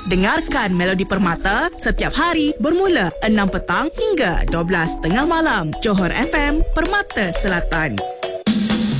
Dengarkan Melodi Permata setiap hari bermula 6 petang hingga 12 tengah malam. Johor FM, Permata Selatan.